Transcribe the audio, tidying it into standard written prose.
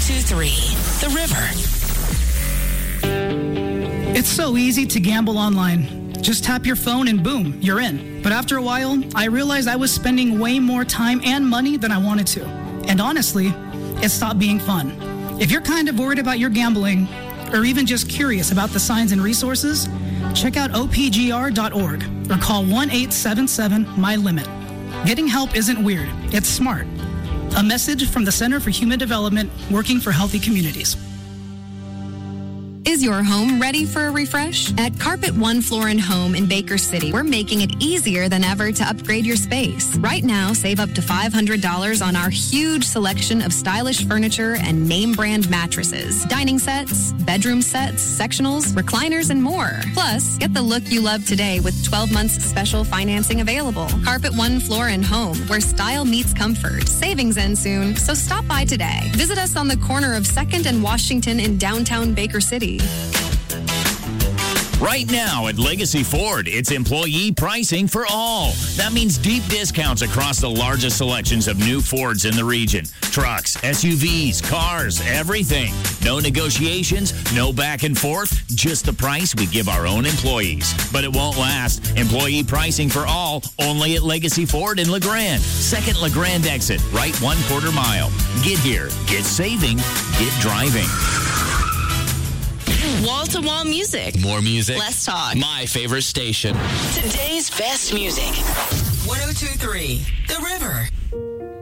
1023 The River. It's so easy to gamble online. Just tap your phone and boom, you're in. But after a while, I realized I was spending way more time and money than I wanted to. And honestly, it stopped being fun. If you're kind of worried about your gambling, or even just curious about the signs and resources, check out opgr.org or call 1-877-MY-LIMIT. Getting help isn't weird, it's smart. A message from the Center for Human Development, working for healthy communities. Is your home ready for a refresh? At Carpet One Floor & Home in Baker City, we're making it easier than ever to upgrade your space. Right now, save up to $500 on our huge selection of stylish furniture and name brand mattresses, dining sets, bedroom sets, sectionals, recliners, and more. Plus, get the look you love today with 12 months special financing available. Carpet One Floor & Home, where style meets comfort. Savings end soon, so stop by today. Visit us on the corner of 2nd and Washington in downtown Baker City. Right now at Legacy Ford, it's employee pricing for all. That means deep discounts across the largest selections of new Fords in the region. Trucks, SUVs, cars, everything. No negotiations, no back and forth, just the price we give our own employees. But it won't last. Employee pricing for all, only at Legacy Ford in LeGrand. 2nd LeGrand exit, right 1/4 mile. Get here, get saving, get driving. Wall-to-wall music. More music. Less talk. My favorite station. Today's best music. 1023 The River.